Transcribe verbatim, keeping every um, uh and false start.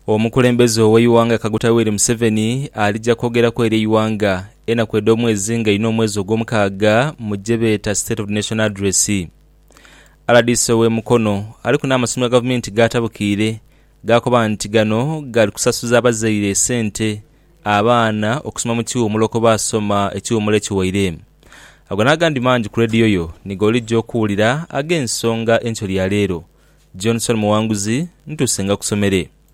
Omukulembeze ow'eiwanga Kaguta Yoweri Museveni alijja kwogerako eri eiwanga enaku ed'omwezi nga ino omwezi ogw'omukaaga mu gye beeta State of the National Address. R D C ow'e Mukono aliku n'amasomero ga gavumenti gatabukiire gakoba nti gano gali kusasuza abazaire esente abaana okusoma mu kiwumulo ko basoma ekiwumulo ekiwaire. Ago n'agandi mangi ku rediyo yo nigo olijja okuwulira ag'ensonga enkyo lya leero. Johnson Muwanguzi ntuusenga kusomere.